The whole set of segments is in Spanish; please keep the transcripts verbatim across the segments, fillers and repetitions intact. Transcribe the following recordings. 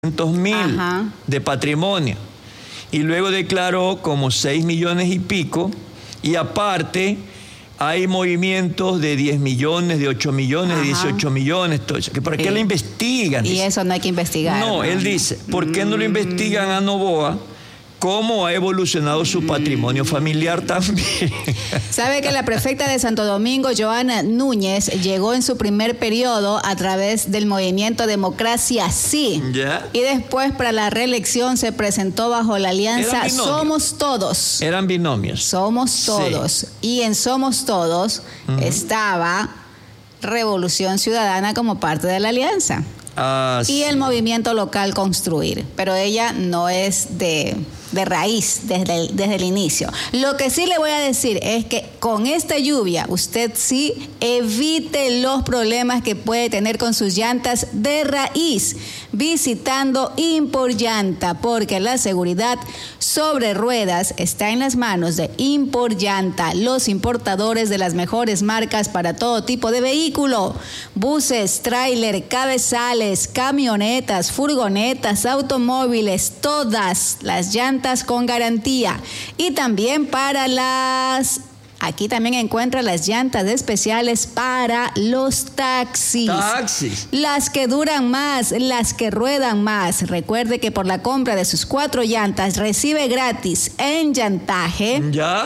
mil Ajá. de patrimonio y luego declaró como seis millones y pico, y aparte hay movimientos de diez millones, de ocho millones, de dieciocho millones, todo eso. ¿Para qué Sí. lo investigan? Y Dice. eso no hay que investigar. No, ¿no? él dice, ¿por qué no lo investigan a Novoa? ¿Cómo ha evolucionado su patrimonio familiar también? Sabe que la prefecta de Santo Domingo, Joana Núñez, llegó en su primer periodo a través del movimiento Democracia Sí. ¿Ya? Y después para la reelección se presentó bajo la alianza Eran binomios. Somos Todos. Eran binomios. Somos Sí. Todos. Y en Somos Todos Ujú. estaba Revolución Ciudadana como parte de la alianza. Ah, Y sí. el movimiento local Construir. Pero ella no es de, de raíz desde el, desde el inicio. Lo que sí le voy a decir es que con esta lluvia usted sí evite los problemas que puede tener con sus llantas de raíz visitando Impor Llanta, porque la seguridad sobre ruedas está en las manos de Impor Llanta, los importadores de las mejores marcas para todo tipo de vehículo: buses, tráiler, cabezales, camionetas, furgonetas, automóviles, todas las llantas con garantía. Y también para las... Aquí también encuentra las llantas especiales para los taxis. Taxis. Las que duran más, las que ruedan más. Recuerde que por la compra de sus cuatro llantas recibe gratis enllantaje, ¿Ya?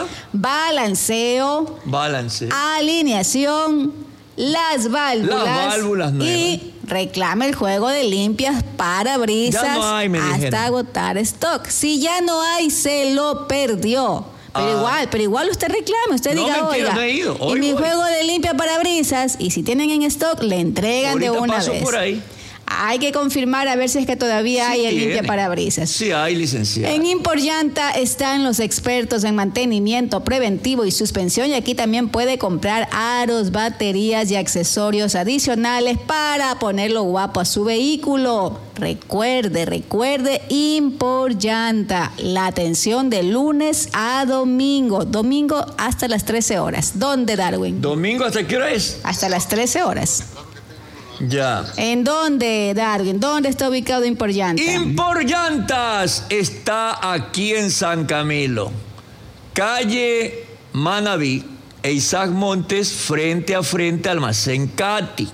balanceo, Balance. alineación, las válvulas, Las válvulas nuevas. y reclame el juego de limpias parabrisas Ya no hay, me hasta dijeron. agotar stock. Si ya no hay, se lo perdió. Pero Ah. igual, pero igual usted reclame, usted No, diga, mentira, oiga, no he ido. y Hoy mi voy. juego de limpia parabrisas, y si tienen en stock, le entregan Ahorita de una paso vez. por ahí. Hay que confirmar a ver si es que todavía Sí hay el tiene. limpia parabrisas. Sí hay, licenciada. En Impor Llanta están los expertos en mantenimiento preventivo y suspensión, y aquí también puede comprar aros, baterías y accesorios adicionales para ponerlo guapo a su vehículo. Recuerde, recuerde, Impor Llanta, la atención de lunes a domingo, domingo hasta las trece horas. ¿Dónde, Darwin? ¿Domingo hasta qué hora es? Hasta las trece horas. Ya. ¿En dónde, Darwin? ¿Dónde está ubicado Impor Llanta? Impor Llantas está aquí en San Camilo, calle Manaví e Isaac Montes, frente a frente al Almacén Cati.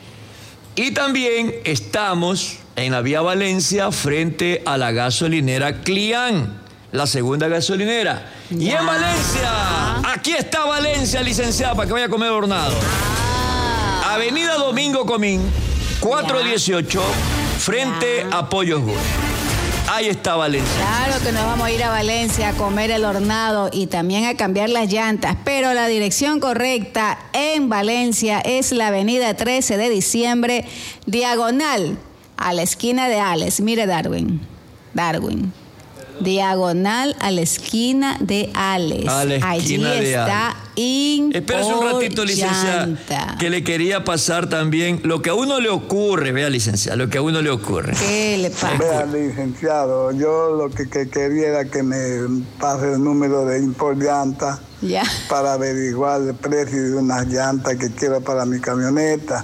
Y también estamos en la vía Valencia, frente a la gasolinera Clián, la segunda gasolinera. Y Ya. en Valencia, aquí está Valencia, licenciada, para que vaya a comer hornado. Avenida Domingo Comín, cuatrocientos dieciocho, frente Ya. a Pollos Good. Ahí está Valencia. Claro que nos vamos a ir a Valencia a comer el hornado y también a cambiar las llantas, pero la dirección correcta en Valencia es la avenida trece de diciembre, diagonal a la esquina de Ales. Mire, Darwin, Darwin, diagonal a la esquina de Ales. A la Allí esquina de está Impor Espérese un ratito, licenciada, Llanta. que le quería pasar también lo que a uno le ocurre, vea, licenciada, lo que a uno le ocurre. ¿Qué le pasa? Vea, licenciado, yo lo que, que quería era que me pase el número de Impor Llanta Ya. para averiguar el precio de unas llantas que quiero para mi camioneta,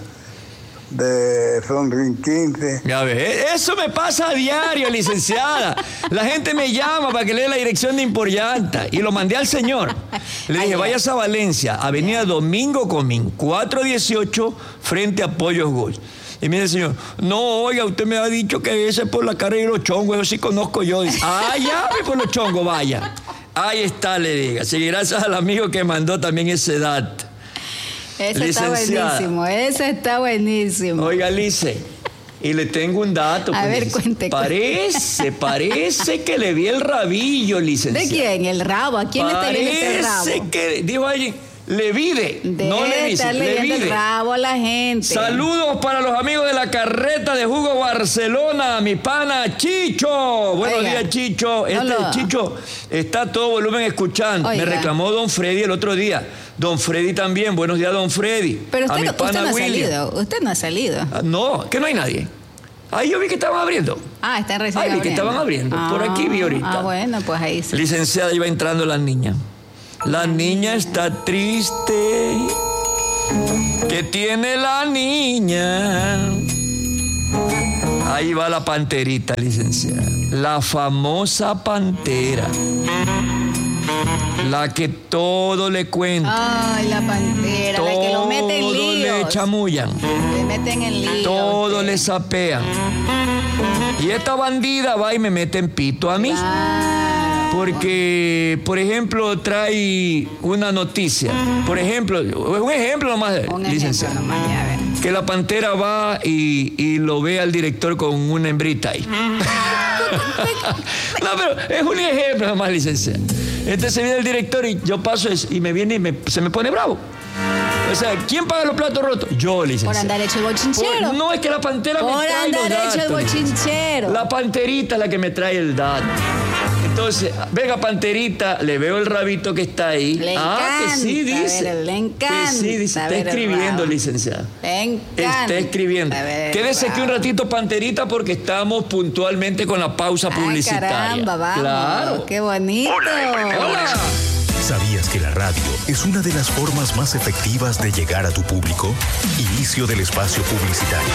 de son RIN quince. Ya ve, eso me pasa a diario, licenciada. La gente me llama para que le dé la dirección de Impor Llanta y lo mandé al señor. Le dije, Ay, vayas a Valencia, avenida Domingo Comín, cuatrocientos dieciocho, frente a Pollos Good. Y mire, señor, no, oiga, usted me ha dicho que ese es por la carrera de los chongos, eso sí conozco yo. Dice, ah, ya, ve por los chongos, vaya. Ahí está, le diga. Sí, gracias al amigo que mandó también ese dato. Ese está Licenciada. buenísimo, ese está buenísimo. Oiga, Lice, y le tengo un dato. A pues, ver, lic- cuente, Parece, parece que le vi el rabillo, licenciada. ¿De quién? El rabo. ¿A quién le está viendo este rabo? Parece que, dijo alguien, le vide, no le Debe dice, estarle le viendo el vide. rabo a la gente. Saludos para los amigos de la carreta de Jugo Barcelona, mi pana Chicho. Buenos Oiga, días, Chicho. Este lo- Chicho está a todo volumen escuchando. Oiga. Me reclamó don Freddy el otro día. Don Freddy también. Buenos días, don Freddy. Pero A usted, mi no- usted pana no ha William. salido. Usted no ha salido. Ah, no, que no hay nadie. Ahí yo vi que estaban abriendo. Ah, está recién Ay, vi que abriendo. estaban abriendo. Por aquí vi ahorita. Ah, bueno, pues ahí sí. Licenciada, iba entrando la niña. La niña está triste. ¿Qué tiene la niña? Ahí va la panterita, licenciada. La famosa pantera. La que todo le cuenta. Ay, la pantera, la que lo mete en líos. Todo le chamullan. Le meten en líos. Todo usted. le sapean. Y esta bandida va y me mete en pito a mí. Ah. Porque, por ejemplo, trae una noticia. Por ejemplo, un ejemplo nomás, Un licenciado. ejemplo nomás, ya, a ver. Que la pantera va y, y lo ve al director con una hembrita ahí. No, pero es un ejemplo nomás, licenciado. Entonces viene el director y yo paso eso, y me viene y me, se me pone bravo. O sea, ¿quién paga los platos rotos? Yo, licenciado. Por andar hecho el bochinchero. Por- no, es que la pantera Por me trae los andar hecho el datos. bochinchero. La panterita es la que me trae el dato. Entonces, venga, panterita, le veo el rabito que está ahí. Le ah, que sí, encanta dice. ver- le encanta Que sí, dice. Está ver el escribiendo, rabo. licenciado. Le encanta Está escribiendo. ver el Quédese aquí un rabo. ratito, panterita, porque estamos puntualmente con la pausa Ay, publicitaria. caramba, vamos. Claro. Qué bonito. Hola. ¿Sabías que la radio es una de las formas más efectivas de llegar a tu público? Inicio del espacio publicitario.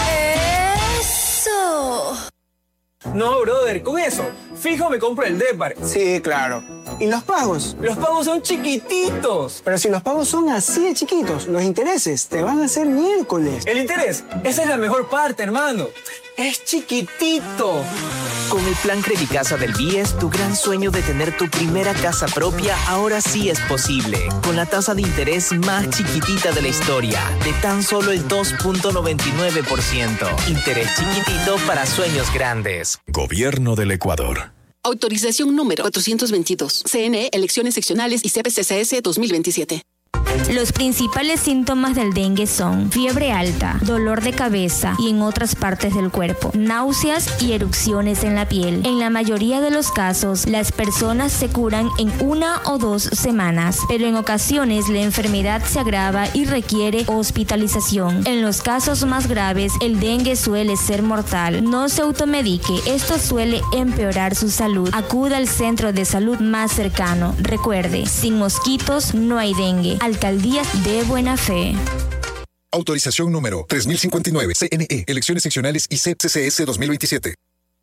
Eso. No, brother, con eso, fijo me compro el Depar. Sí, claro. ¿Y los pagos? Los pagos son chiquititos. Pero si los pagos son así de chiquitos, los intereses te van a hacer miércoles. El interés, esa es la mejor parte, hermano. Es chiquitito. Con el plan Credicasa del B I E S, tu gran sueño de tener tu primera casa propia ahora sí es posible. Con la tasa de interés más chiquitita de la historia, de tan solo el dos punto noventa y nueve por ciento. Interés chiquitito para sueños grandes. Gobierno del Ecuador. Autorización número cuatrocientos veintidós. C N E, Elecciones Seccionales y C P C C S dos mil veintisiete. Los principales síntomas del dengue son fiebre alta, dolor de cabeza y en otras partes del cuerpo, náuseas y erupciones en la piel. En la mayoría de los casos, las personas se curan en una o dos semanas, pero en ocasiones la enfermedad se agrava y requiere hospitalización. En los casos más graves, el dengue suele ser mortal. No se automedique, esto suele empeorar su salud. Acuda al centro de salud más cercano. Recuerde, sin mosquitos no hay dengue. Alcaldía de Buena Fe. Autorización número tres mil cincuenta y nueve. C N E, Elecciones Seccionales y C P C C S dos mil veintisiete.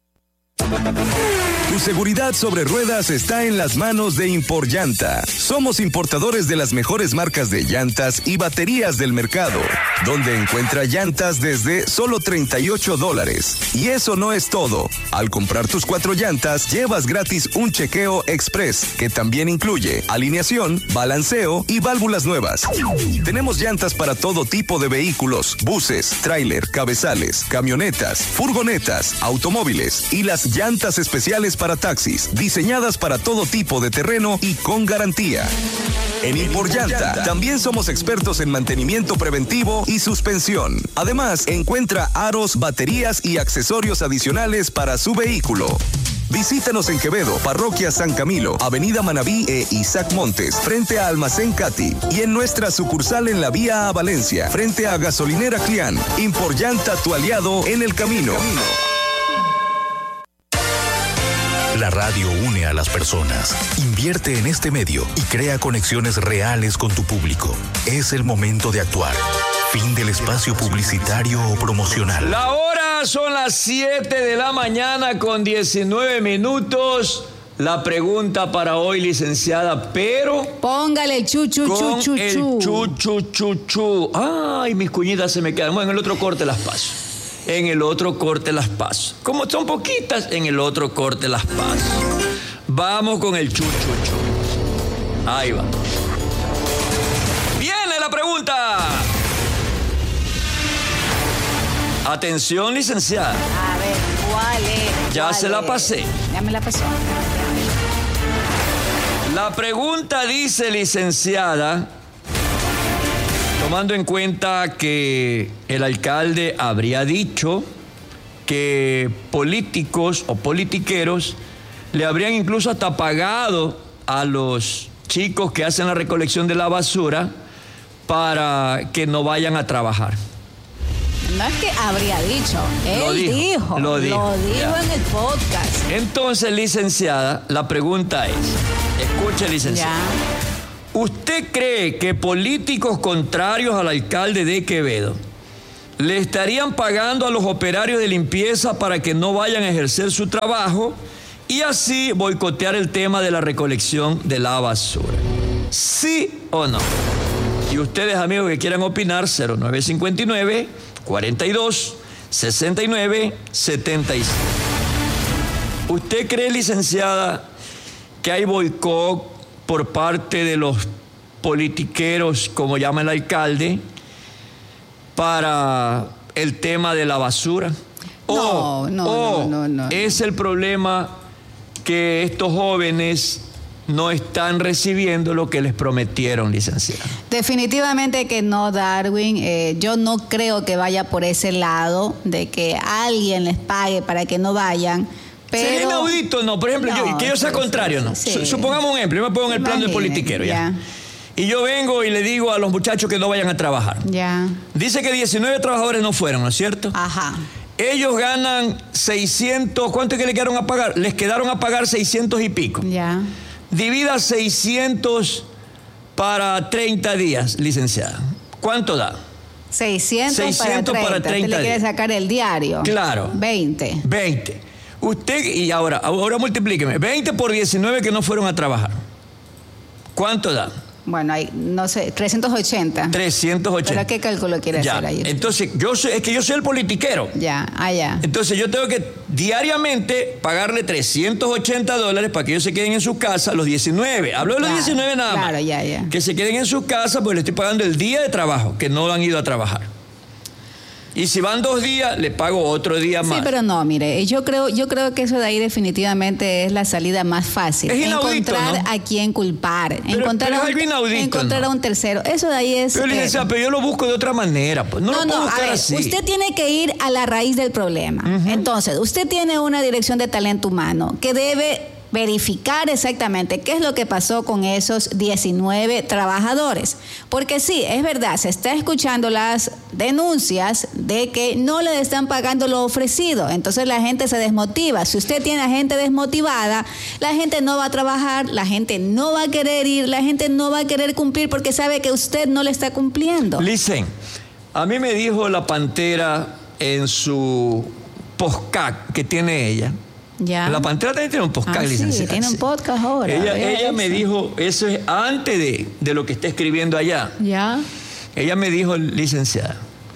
Tu seguridad sobre ruedas está en las manos de Imporllanta. Somos importadores de las mejores marcas de llantas y baterías del mercado, donde encuentra llantas desde solo treinta y ocho dólares. Y eso no es todo. Al comprar tus cuatro llantas, llevas gratis un chequeo express, que también incluye alineación, balanceo y válvulas nuevas. Tenemos llantas para todo tipo de vehículos, buses, tráiler, cabezales, camionetas, furgonetas, automóviles y las llantas especiales para taxis, diseñadas para todo tipo de terreno y con garantía. En Imporllanta también somos expertos en mantenimiento preventivo y suspensión. Además, encuentra aros, baterías y accesorios adicionales para su vehículo. Visítanos en Quevedo, Parroquia San Camilo, Avenida Manabí e Isaac Montes, frente a Almacén Cati, y en nuestra sucursal en la vía a Valencia, frente a Gasolinera Clián. Imporllanta, tu aliado en el camino. La radio une a las personas. Invierte en este medio y crea conexiones reales con tu público. Es el momento de actuar. Fin del espacio publicitario o promocional. La hora son las siete de la mañana con diecinueve minutos. La pregunta para hoy, licenciada, pero... Póngale el chu, chu, chu, con chu, el chu. chu, chu, chu, chu. Ay, mis cuñitas se me quedan. Bueno, en el otro corte las paso. En el otro corte las paso. Como son poquitas, en el otro corte las paso. Vamos con el chu, chu, chu. Ahí va. Viene la pregunta. Atención, licenciada. A ver, ¿cuál es? Ya ¿Cuál se la es? pasé. Ya me la pasó. La pregunta dice, licenciada, tomando en cuenta que el alcalde habría dicho que políticos o politiqueros le habrían incluso hasta pagado a los chicos que hacen la recolección de la basura para que no vayan a trabajar. No es que habría dicho, él Lo dijo, dijo, lo dijo, lo dijo ya. en el podcast. Entonces, licenciada, la pregunta es, escuche, licenciada. Ya. ¿Usted cree que políticos contrarios al alcalde de Quevedo le estarían pagando a los operarios de limpieza para que no vayan a ejercer su trabajo y así boicotear el tema de la recolección de la basura. ¿Sí o no? Y ustedes, amigos, que quieran opinar, cero nueve cinco nueve, cuarenta y dos, sesenta y nueve, setenta y seis. ¿Usted cree, licenciada, que hay boicot por parte de los politiqueros, como llama el alcalde, para el tema de la basura? No, o, no, o no, no, no. es el problema que estos jóvenes no están recibiendo lo que les prometieron, licenciada. Definitivamente que no, Darwin. Eh, yo no creo que vaya por ese lado de que alguien les pague para que no vayan. Pero... Sería inaudito, no. Por ejemplo, no, yo, que yo sea contrario, ¿no? Sí. Supongamos un ejemplo, yo me pongo en el plano del politiquero, ya. ya. Y yo vengo y le digo a los muchachos que no vayan a trabajar. Ya. Dice que diecinueve trabajadores no fueron, ¿no es cierto? Ajá. Ellos ganan seiscientos, ¿cuánto es que le quedaron a pagar? Les quedaron a pagar seiscientos y pico. Ya. Divida seiscientos para treinta días, licenciada. ¿Cuánto da? seiscientos, seiscientos para treinta. Para treinta. ¿Usted le quiere sacar el diario? Claro. veinte. veinte. Usted, y ahora, ahora multiplíqueme. veinte por diecinueve que no fueron a trabajar. ¿Cuánto da? Bueno, hay, no sé, trescientos ochenta. trescientos ochenta. ¿Pero qué cálculo quiere ya. hacer ahí? Entonces, yo soy, es que yo soy el politiquero. Ya, allá. Ah, Entonces, yo tengo que diariamente pagarle trescientos ochenta dólares para que ellos se queden en su casa, los diecinueve. Hablo de los claro, diecinueve nada más. Claro, ya, ya. Que se queden en su casa, pues le estoy pagando el día de trabajo, que no han ido a trabajar. Y si van dos días, le pago otro día más. Sí, pero no, mire, yo creo, yo creo que eso de ahí definitivamente es la salida más fácil. Es inaudito, encontrar ¿no? a quien culpar, Pero, encontrar, pero a, es algo inaudito, encontrar ¿no? a un tercero. Eso de ahí es. Pero, licenciada, eh, pero yo lo busco de otra manera, pues. No, no, lo puedo no, buscar a ver, así. usted tiene que ir a la raíz del problema. Uh-huh. Entonces, usted tiene una dirección de talento humano que debe verificar exactamente qué es lo que pasó con esos diecinueve trabajadores. Porque sí, es verdad, se está escuchando las denuncias de que no le están pagando lo ofrecido. Entonces la gente se desmotiva. Si usted tiene a gente desmotivada, la gente no va a trabajar, la gente no va a querer ir, la gente no va a querer cumplir porque sabe que usted no le está cumpliendo. Listen, a mí me dijo la Pantera en su podcast que tiene ella. Ya. La Pantera también tiene un podcast, ah, licenciada. Sí, tiene un podcast ahora. Ella, ella ella me dijo, eso es antes de, de lo que está escribiendo allá. Ya. Ella me dijo, licenciada,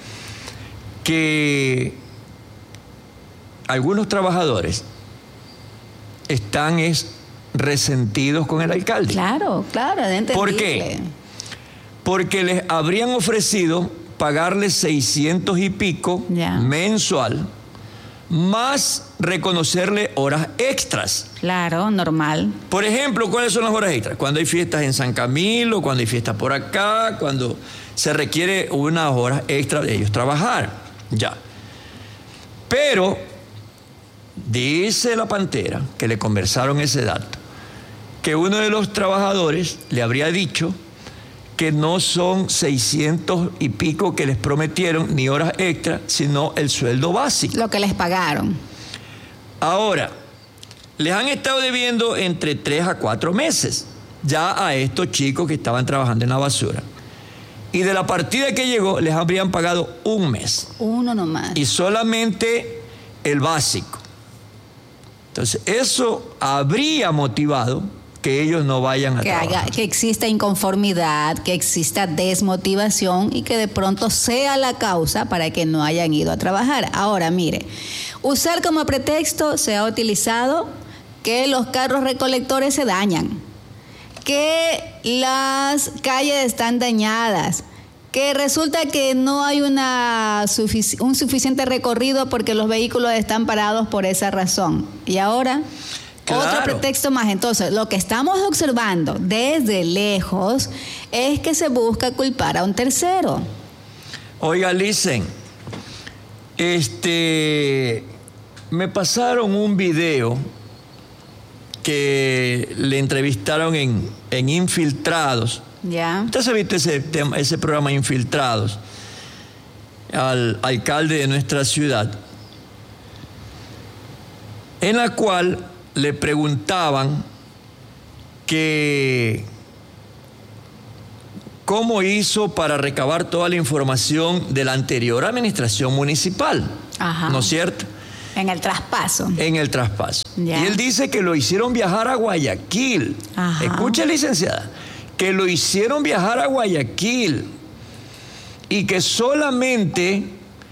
que algunos trabajadores están es, resentidos con el alcalde. Claro, claro, de entendible. ¿Por qué? Porque les habrían ofrecido pagarles seiscientos y pico ya. mensual, más reconocerle horas extras. Claro, normal. Por ejemplo, ¿cuáles son las horas extras? Cuando hay fiestas en San Camilo, cuando hay fiestas por acá, cuando se requiere unas horas extras de ellos trabajar. Ya. Pero, dice la Pantera, que le conversaron ese dato, que uno de los trabajadores le habría dicho que no son seiscientos y pico que les prometieron, ni horas extras, sino el sueldo básico. Lo que les pagaron. Ahora, les han estado debiendo entre tres a cuatro meses ya a estos chicos que estaban trabajando en la basura. Y de la partida que llegó, les habrían pagado un mes. Uno nomás. Y solamente el básico. Entonces, eso habría motivado que ellos no vayan a que trabajar. Haga, que exista inconformidad, que exista desmotivación y que de pronto sea la causa para que no hayan ido a trabajar. Ahora, mire, usar como pretexto se ha utilizado que los carros recolectores se dañan, que las calles están dañadas, que resulta que no hay una sufic- un suficiente recorrido porque los vehículos están parados por esa razón. Y ahora... Claro. Otro pretexto más. Entonces, lo que estamos observando desde lejos es que se busca culpar a un tercero. Oiga, Licen, este, me pasaron un video que le entrevistaron en, en Infiltrados. Ya. ¿Usted se ha visto ese, tema, ese programa Infiltrados? Al alcalde de nuestra ciudad, en la cual le preguntaban que cómo hizo para recabar toda la información de la anterior administración municipal. Ajá. ¿No es cierto? En el traspaso. En el traspaso. Ya. Y él dice que lo hicieron viajar a Guayaquil. Ajá. Escuche, licenciada, que lo hicieron viajar a Guayaquil y que solamente,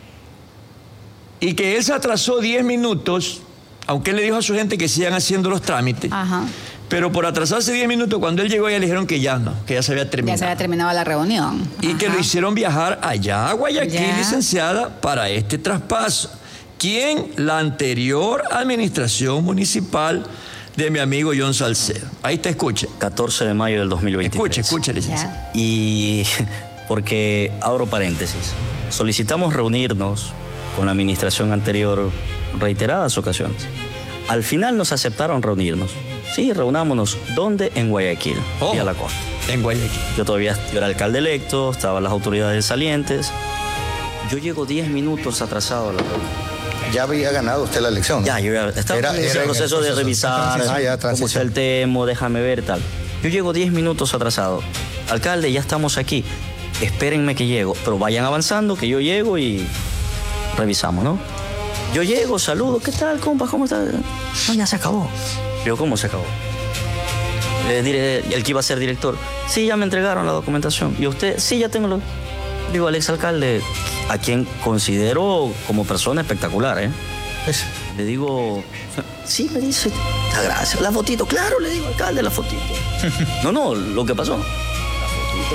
y que él se atrasó diez minutos, aunque él le dijo a su gente que sigan haciendo los trámites. Ajá. Pero por atrasarse diez minutos, cuando él llegó, ya le dijeron que ya no, que ya se había terminado. Ya se había terminado la reunión. Y Ajá. que lo hicieron viajar allá a Guayaquil, Ya. licenciada, para este traspaso. ¿Quién? La anterior administración municipal de mi amigo John Salcedo. Ahí te escucha. catorce de mayo del dos mil veintitrés. Escuche, escuche, licenciada. Y porque, abro paréntesis, solicitamos reunirnos con la administración anterior reiteradas ocasiones. Al final nos aceptaron reunirnos. Sí, reunámonos. ¿Dónde? En Guayaquil, Oh, y a la costa. En Guayaquil. Yo todavía yo era alcalde electo, estaban las autoridades salientes. Yo llego diez minutos atrasado a la reunión. Ya había ganado usted la elección, ¿no? Ya, yo ya estaba Era- en el era en el proceso de proceso. revisar Ah, ya, cómo transición. está el tema, déjame ver tal. Yo llego diez minutos atrasado. Alcalde, ya estamos aquí. Espérenme que llego, pero vayan avanzando, que yo llego y revisamos, ¿no? Yo llego, saludo, ¿qué tal, compa? ¿Cómo está? No, ya se acabó. Yo, ¿cómo se acabó? Eh, dire- el que iba a ser director, sí, ya me entregaron la documentación. ¿Y usted? Sí, ya tengo lo... Digo, al exalcalde, a quien considero como persona espectacular, ¿eh? Le digo, sí, me dice, "Ah, gracias, la fotito, claro, le digo, alcalde, la fotito. No, no, lo que pasó. La fotito,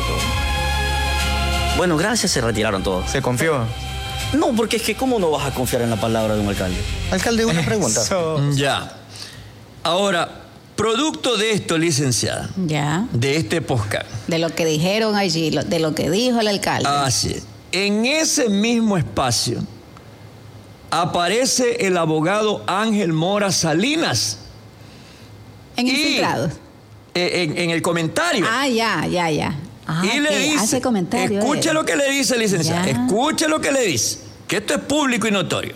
todo. Bueno, gracias, se retiraron todos. ¿Se confió? No, porque es que ¿cómo no vas a confiar en la palabra de un alcalde? Alcalde, una pregunta. Ya. Ahora, producto de esto, licenciada, Ya. de este podcast. De lo que dijeron allí, lo- de lo que dijo el alcalde. Así es. En ese mismo espacio aparece el abogado Ángel Mora Salinas. En Y- infiltrados. eh, En, en el comentario. Ah, ya, ya, ya. Ah, y le ok, dice, hace comentario. escuche él. lo que le dice, licenciada, Ya. escuche lo que le dice, que esto es público y notorio.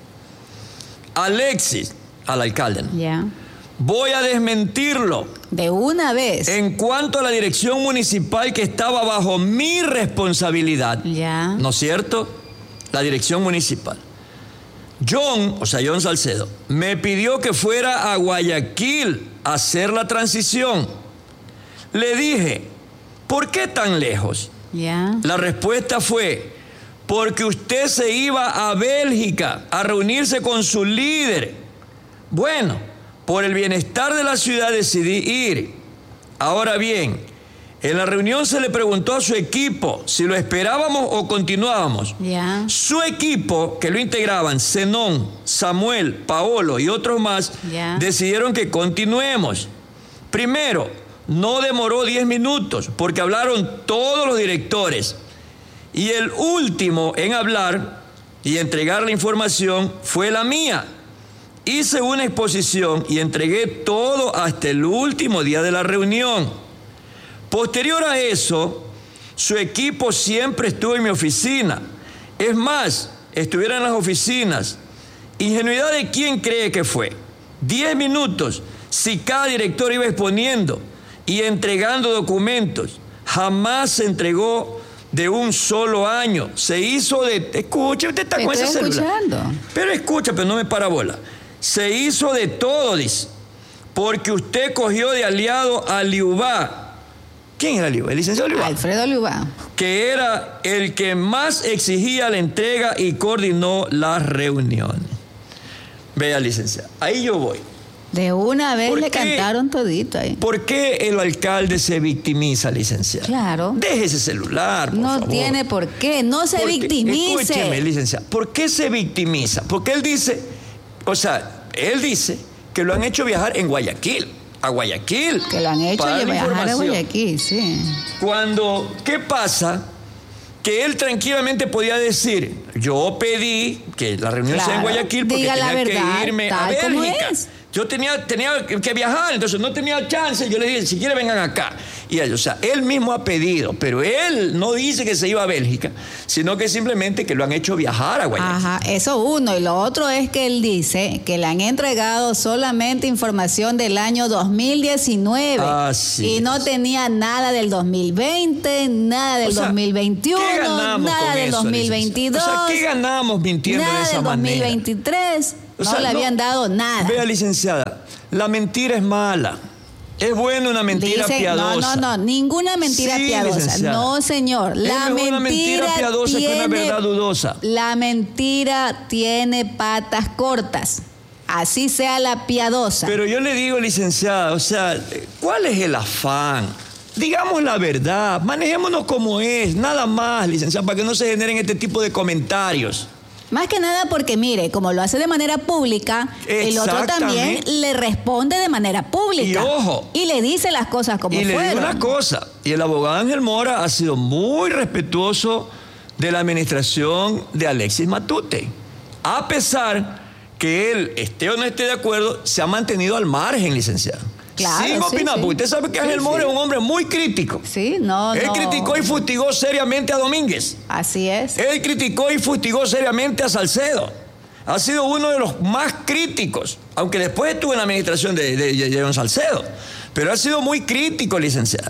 Alexis, al alcalde, ¿no? Ya. Voy a desmentirlo. De una vez. En cuanto a la dirección municipal que estaba bajo mi responsabilidad, Ya. ¿no es cierto? La dirección municipal. John, o sea, John Salcedo, me pidió que fuera a Guayaquil a hacer la transición. Le dije, ¿por qué tan lejos? Ya. La respuesta fue, porque usted se iba a Bélgica a reunirse con su líder. Bueno, por el bienestar de la ciudad decidí ir. Ahora bien, en la reunión se le preguntó a su equipo si lo esperábamos o continuábamos. Ya. Su equipo, que lo integraban Zenón, Samuel, Paolo y otros más, Ya. decidieron que continuemos. Primero, no demoró diez minutos porque hablaron todos los directores. Y el último en hablar y entregar la información fue la mía. Hice una exposición y entregué todo hasta el último día de la reunión. Posterior a eso, su equipo siempre estuvo en mi oficina. Es más, estuvieron en las oficinas. ¿Ingenuidad de quién cree que fue? Diez minutos, si cada director iba exponiendo y entregando documentos. Jamás se entregó de un solo año. Se hizo de... Escucha, usted está Te con estoy ese celular. escuchando. Pero escucha, pero no me para bola. Se hizo de todo, dice. Porque usted cogió de aliado a Liubá. ¿Quién era Liubá? El licenciado Liubá. Alfredo Liubá. Que era el que más exigía la entrega y coordinó las reuniones. Vea, licenciado, ahí yo voy. De una vez ¿Por le qué? cantaron todito ahí. ¿Por qué el alcalde se victimiza, licenciado? Claro. Deje ese celular, por No favor. tiene por qué. No se Porque- victimice. Escúcheme, licenciado. ¿Por qué se victimiza? Porque él dice, o sea, él dice que lo han hecho viajar en Guayaquil, a Guayaquil. Que lo han hecho para dar la viajar a información. Guayaquil, sí. Cuando, ¿qué pasa? Que él tranquilamente podía decir, yo pedí que la reunión Claro. sea en Guayaquil porque Diga la tenía verdad, que irme a tal como Bélgica. es. Yo tenía, tenía que viajar, entonces no tenía chance. Yo le dije, si quieren vengan acá. Y ellos, o sea, él mismo ha pedido, pero él no dice que se iba a Bélgica, sino que simplemente que lo han hecho viajar a Guayaquil. Ajá, eso uno. Y lo otro es que él dice que le han entregado solamente información del año dos mil diecinueve. Así y no es. tenía nada del dos mil veinte, nada del O sea, dos mil veintiuno, ¿qué ganamos nada con del eso, dos mil veintidós. licenciada? O sea, ¿qué ganamos mintiendo nada de esa del dos mil manera? veintitrés. O No sea, le habían dado nada. Vea, licenciada, la mentira es mala. Es bueno una mentira Dicen, piadosa. No, no, no, ninguna mentira Sí, piadosa. licenciada. No, señor. Es La mejor mentira una mentira piadosa tiene, que una verdad dudosa. La mentira tiene patas cortas. Así sea la piadosa. Pero yo le digo, licenciada, o sea, ¿cuál es el afán? Digamos la verdad, manejémonos como es, nada más, licenciada, para que no se generen este tipo de comentarios. Más que nada porque, mire, como lo hace de manera pública, el otro también Exactamente. le responde de manera pública. Y ojo. Y le dice las cosas como Y le fueron. digo una cosa, y el abogado Ángel Mora ha sido muy respetuoso de la administración de Alexis Matute. A pesar que él, esté o no esté de acuerdo, se ha mantenido al margen, licenciado. Claro, Sin sí, opinar, sí. porque usted sabe que Sí, Ángel Mora sí. es un hombre muy crítico. Sí, no, Él no. criticó y fustigó seriamente a Domínguez. Así es. Él criticó y fustigó seriamente a Salcedo. Ha sido uno de los más críticos, aunque después estuvo en la administración de, de, de John Salcedo. Pero ha sido muy crítico, licenciado.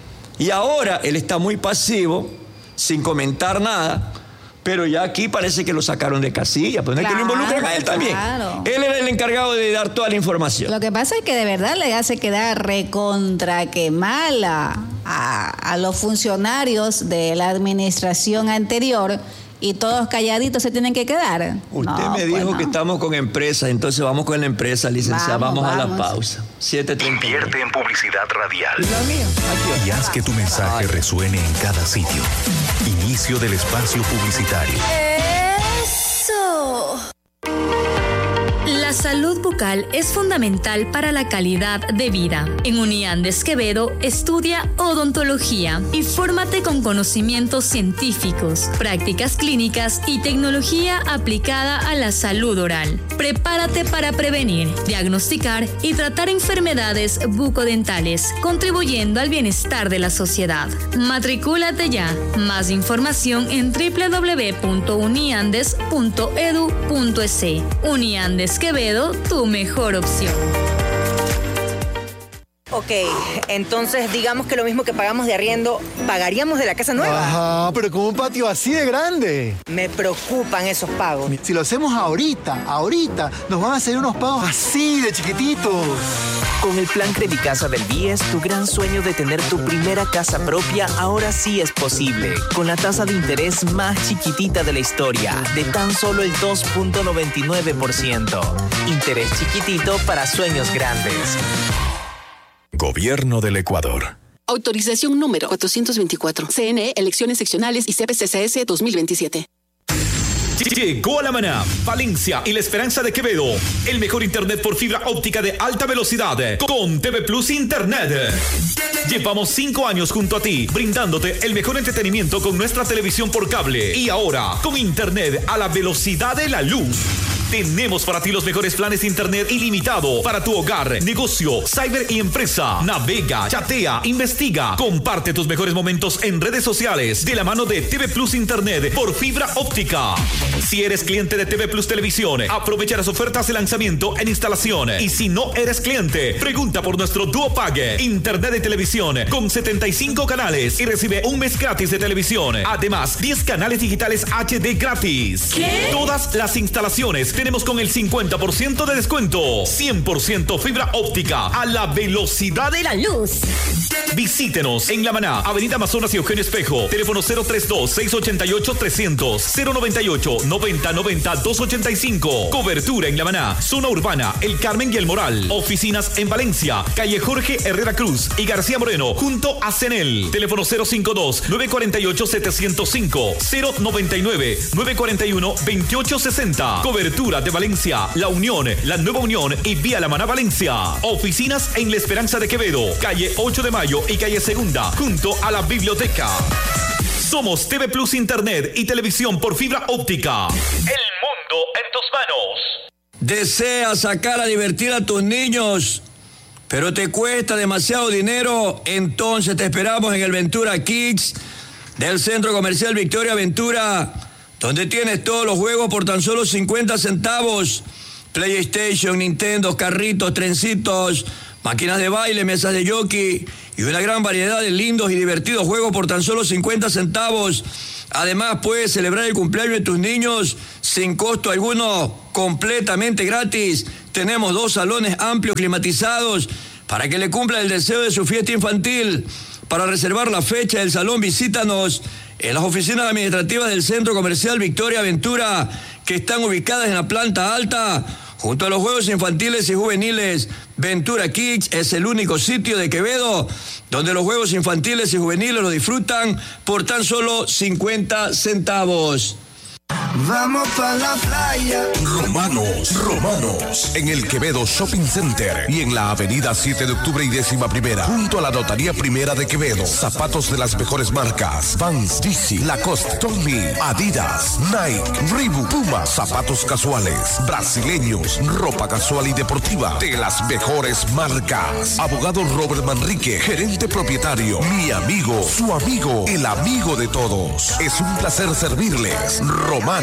Y ahora él está muy pasivo, sin comentar nada, pero ya aquí parece que lo sacaron de casilla, pues no es que lo Claro, involucran a él también. claro. Él era el encargado de dar toda la información. Lo que pasa es que de verdad le hace quedar recontra que mala a, a los funcionarios de la administración anterior y todos calladitos se tienen que quedar. Usted No, me pues dijo no. que estamos con empresas, entonces vamos con la empresa, licenciada. Vamos, Vamos, a la vamos. pausa. siete treinta. Invierte en publicidad radial. La mía. Aquí. Y haz que tu mensaje resuene en cada sitio. Inicio del espacio publicitario. Eso. La salud bucal es fundamental para la calidad de vida. En Uniandes Quevedo estudia odontología y fórmate con conocimientos científicos, prácticas clínicas y tecnología aplicada a la salud oral. Prepárate para prevenir, diagnosticar y tratar enfermedades bucodentales, contribuyendo al bienestar de la sociedad. Matricúlate ya. Más información en doble u doble u doble u punto uniandes punto edu punto es. Uniandes Quevedo, tu mejor opción. Ok, entonces digamos que lo mismo que pagamos de arriendo, ¿pagaríamos de la casa nueva? Ajá, pero con un patio así de grande. Me preocupan esos pagos. Si lo hacemos ahorita, ahorita, nos van a hacer unos pagos así de chiquititos. Con el plan Credicasa del B I E S, tu gran sueño de tener tu primera casa propia ahora sí es posible. Con la tasa de interés más chiquitita de la historia, de tan solo el dos punto noventa y nueve por ciento. Interés chiquitito para sueños grandes. Gobierno del Ecuador. Autorización número cuatrocientos veinticuatro. C N E, elecciones seccionales y C P C C S dos mil veintisiete. Llegó a La Maná, Valencia y La Esperanza de Quevedo. El mejor internet por fibra óptica de alta velocidad con T V Plus Internet. Llevamos cinco años junto a ti, brindándote el mejor entretenimiento con nuestra televisión por cable. Y ahora, con internet a la velocidad de la luz. Tenemos para ti los mejores planes de internet ilimitado para tu hogar, negocio, cyber y empresa. Navega, chatea, investiga, comparte tus mejores momentos en redes sociales de la mano de T V Plus Internet por fibra óptica. Si eres cliente de T V Plus Televisión, aprovecha las ofertas de lanzamiento en instalación. Y si no eres cliente, pregunta por nuestro Duo Pague, Internet de televisión con setenta y cinco canales y recibe un mes gratis de televisión. Además, diez canales digitales H D gratis. ¿Qué? Todas las instalaciones tenemos con el cincuenta por ciento de descuento. cien por ciento fibra óptica a la velocidad de la luz. Visítenos en La Maná, Avenida Amazonas y Eugenio Espejo. Teléfono cero treinta y dos, seiscientos ochenta y ocho, trescientos, cero noventa y ocho, noventa noventa, doscientos ochenta y cinco. Cobertura en La Maná, zona urbana, El Carmen y El Moral. Oficinas en Valencia, calle Jorge Herrera Cruz y García Moreno, junto a Cenel. Teléfono cero cincuenta y dos, novecientos cuarenta y ocho, setecientos cinco, cero noventa y nueve, novecientos cuarenta y uno, veintiocho sesenta. Cobertura de Valencia, La Unión, La Nueva Unión y Vía La Maná Valencia. Oficinas en La Esperanza de Quevedo, calle ocho de mayo y calle Segunda, junto a la biblioteca. Somos T V Plus Internet y televisión por fibra óptica. El mundo en tus manos. ¿Deseas sacar a divertir a tus niños, pero te cuesta demasiado dinero? Entonces te esperamos en el Ventura Kids del Centro Comercial Victoria Ventura, donde tienes todos los juegos por tan solo cincuenta centavos. PlayStation, Nintendo, carritos, trencitos, máquinas de baile, mesas de jockey y una gran variedad de lindos y divertidos juegos por tan solo cincuenta centavos. Además, puedes celebrar el cumpleaños de tus niños sin costo alguno, completamente gratis. Tenemos dos salones amplios climatizados para que le cumplan el deseo de su fiesta infantil. Para reservar la fecha del salón, visítanos en las oficinas administrativas del Centro Comercial Victoria Ventura, que están ubicadas en la planta alta, junto a los juegos infantiles y juveniles. Ventura Kids es el único sitio de Quevedo donde los juegos infantiles y juveniles lo disfrutan por tan solo cincuenta centavos. Vamos para la playa. Romanos, Romanos, en el Quevedo Shopping Center y en la avenida siete de octubre y décima primera, junto a la Notaría Primera de Quevedo. Zapatos de las mejores marcas: Vans, D C, Lacoste, Tommy, Adidas, Nike, Reebok, Puma, zapatos casuales, brasileños, ropa casual y deportiva de las mejores marcas. Abogado Robert Manrique, gerente propietario, mi amigo, su amigo, el amigo de todos. Es un placer servirles. Romanos.